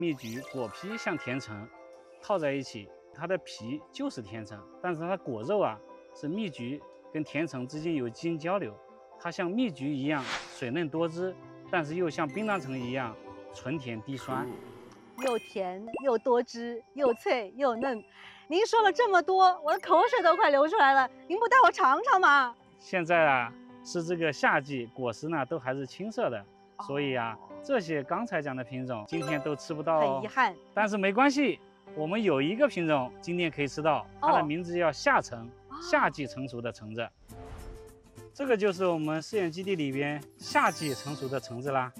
蜜橘果皮像甜橙套在一起，它的皮就是甜橙，但是它的果肉啊是蜜橘跟甜橙之间有基因交流，它像蜜橘一样水嫩多汁，但是又像槟榔橙一样纯甜低酸。 又甜又多汁，又脆又嫩。您说了这么多，我的口水都快流出来了。您不带我尝尝吗？ 现在啊是这个夏季，果实呢都还是青涩的，所以啊这些刚才讲的品种今天都吃不到哦。 很遗憾， 但是没关系，我们有一个品种今天可以吃到，它的名字叫夏橙，夏季成熟的橙子。这个就是我们试验基地里边夏季成熟的橙子啦。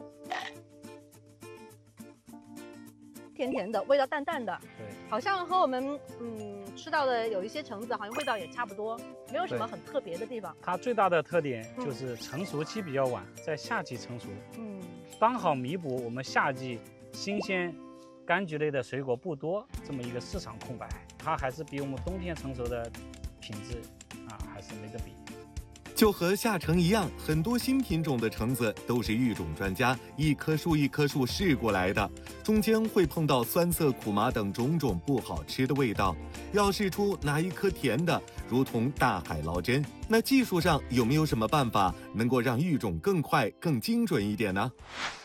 甜甜的，味道淡淡的， 对， 好像和我们吃到的有一些橙子好像味道也差不多，没有什么很特别的地方。 它最大的特点就是成熟期比较晚，在夏季成熟，刚好弥补我们夏季新鲜柑橘类的水果不多这么一个市场空白。它还是比我们冬天成熟的品质还是没得比。 就和夏橙一样，很多新品种的橙子都是育种专家一棵树一棵树试过来的，中间会碰到酸涩苦麻等种种不好吃的味道，要试出哪一颗甜的，如同大海捞针。那技术上有没有什么办法能够让育种更快更精准一点呢？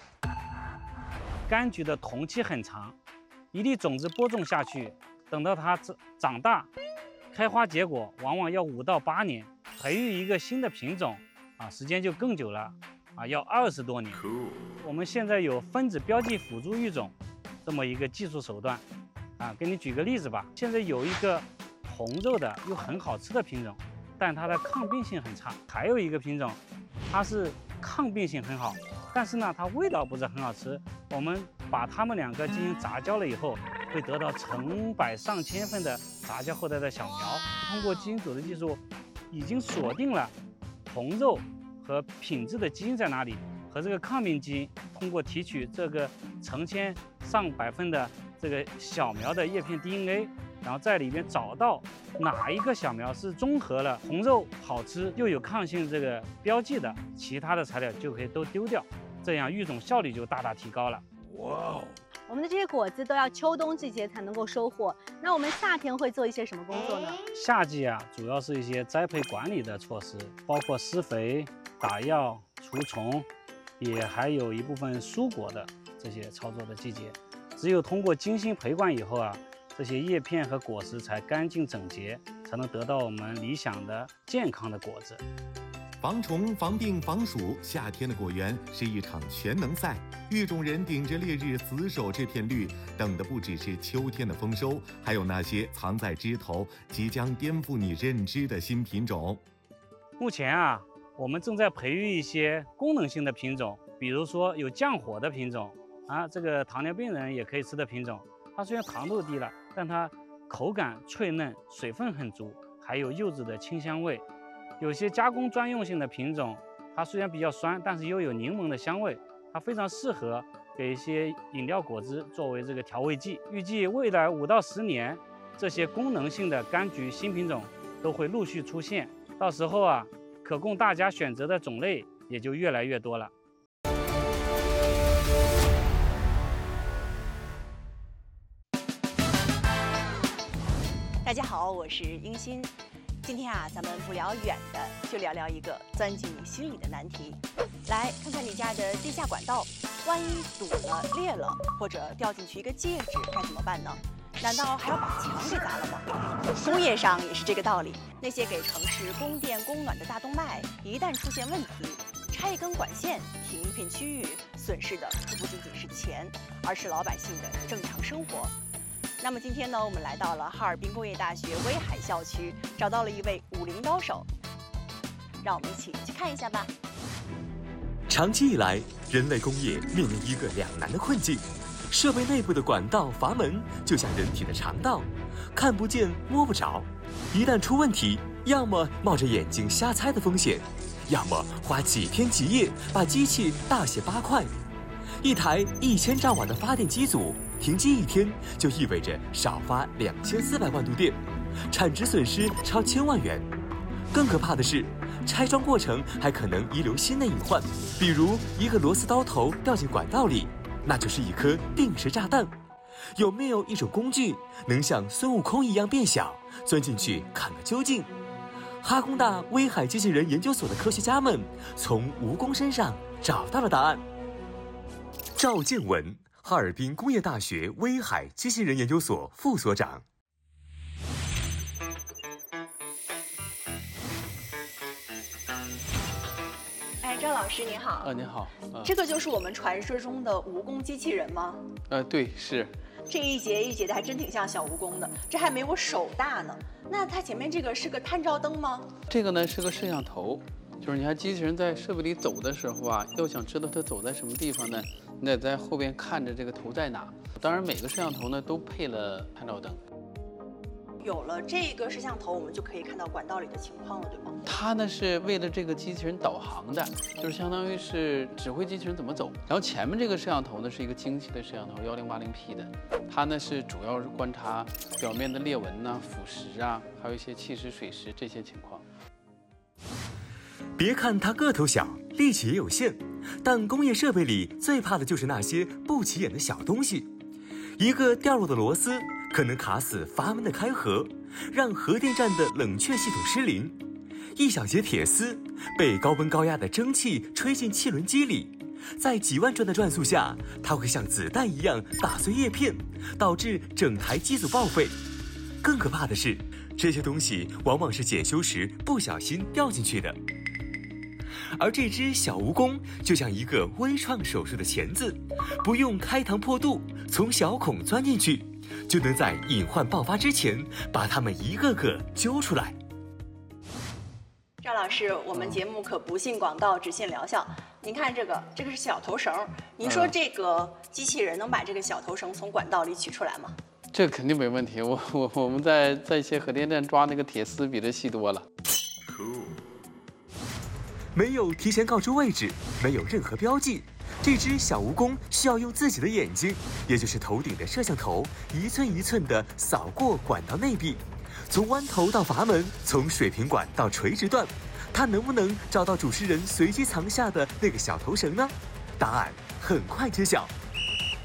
柑橘的同期很长，一粒种子播种下去，等到它长大开花结果往往要5到8年，培育一个新的品种时间就更久了要20多年。我们现在有分子标记辅助育种这么一个技术手段给你举个例子吧。现在有一个红肉的又很好吃的品种，但它的抗病性很差。还有一个品种，它是抗病性很好，但是呢它味道不是很好吃。我们把它们2个进行杂交了以后，会得到成百上千份的杂交后代的小苗。通过基因组的技术已经锁定了红肉和品质的基因在哪里，和这个抗病基因通过提取这个成千上百份的这个小苗的叶片 DNA， 然后在里边找到哪一个小苗是综合了红肉好吃又有抗性这个标记的，其他的材料就可以都丢掉，这样育种效率就大大提高了。 哇！我们的这些果子都要秋冬季节才能够收获，那我们夏天会做一些什么工作呢？ 夏季主要是一些栽培管理的措施，包括施肥、打药、除虫，也还有一部分蔬果的这些操作的季节。只有通过精心陪管以后这些叶片和果实才干净整洁，才能得到我们理想的健康的果子。 防虫、防病、防暑，夏天的果园是一场全能赛。育种人顶着烈日死守这片绿，等的不只是秋天的丰收，还有那些藏在枝头、即将颠覆你认知的新品种。 目前我们正在培育一些功能性的品种，比如说有降火的品种这个糖尿病人也可以吃的品种。它虽然糖度低了，但它口感脆嫩，水分很足，还有柚子的清香味。有些加工专用性的品种，它虽然比较酸，但是又有柠檬的香味，它非常适合给一些饮料果汁作为这个调味剂。预计未来5到10年，这些功能性的柑橘新品种都会陆续出现，到时候可供大家选择的种类也就越来越多了。 大家好，我是英欣。今天咱们不聊远的，就聊聊一个钻进你心里的难题。来看看你家的地下管道，万一堵了、裂了，或者掉进去一个戒指，该怎么办呢？难道还要把墙给砸了吗？工业上也是这个道理。那些给城市供电供暖的大动脉，一旦出现问题，拆一根管线，停一片区域，损失的可不仅仅是钱，而是老百姓的正常生活。那么今天呢，我们来到了哈尔滨工业大学威海校区，找到了一位武林高手，让我们一起去看一下吧。 长期以来，人类工业面临一个两难的困境：设备内部的管道阀门就像人体的肠道，看不见摸不着，一旦出问题，要么冒着眼睛瞎猜的风险，要么花几天几夜把机器大卸8块。一台1000兆瓦的发电机组停机1天，就意味着少发2400万度电，产值损失超1000万元。更可怕的是，拆装过程还可能遗留新的隐患，比如一个螺丝刀头掉进管道里，那就是一颗定时炸弹， 有没有一种工具能像孙悟空一样变小，钻进去看个究竟？哈工大威海机器人研究所的科学家们从蜈蚣身上找到了答案。赵建文，哈尔滨工业大学威海机器人研究所副所长。 张老师您好。 您好。 这个就是我们传说中的蜈蚣机器人吗？ 对，是。 这一节一节的还真挺像小蜈蚣的，这还没我手大呢。那它前面这个是个探照灯吗？ 这个呢是个摄像头，就是你看机器人在设备里走的时候啊，要想知道它走在什么地方呢，你得在后边看着这个头在哪。当然，每个摄像头呢都配了探照灯。 有了这个摄像头，我们就可以看到管道里的情况了，对吗？ 它呢是为了这个机器人导航的，就是相当于是指挥机器人怎么走。然后前面这个摄像头呢是一个精细的摄像头，1080P 的，它呢是主要是观察表面的裂纹呐、腐蚀啊，还有一些气蚀、水蚀这些情况。 别看它个头小，力气也有限，但工业设备里最怕的就是那些不起眼的小东西。一个掉落的螺丝可能卡死阀门的开合，让核电站的冷却系统失灵；一小节铁丝被高温高压的蒸汽吹进汽轮机里，在几万转的转速下，它会像子弹一样打碎叶片，导致整台机组报废。更可怕的是，这些东西往往是检修时不小心掉进去的。而这只小蜈蚣就像一个微创手术的钳子，不用开膛破肚，从小孔钻进去，就能在隐患爆发之前把它们一个个揪出来。 赵老师，我们节目可不信广告，只信疗效。您看这个是小头绳，您说这个机器人能把这个小头绳从管道里取出来吗？ 这肯定没问题。我们在一些核电站抓那个铁丝比这细多了。 没有提前告知位置，没有任何标记，这只小蜈蚣需要用自己的眼睛，也就是头顶的摄像头，一寸一寸地扫过管道内壁，从弯头到阀门，从水平管到垂直段，它能不能找到主持人随机藏下的那个小头绳呢？答案很快揭晓。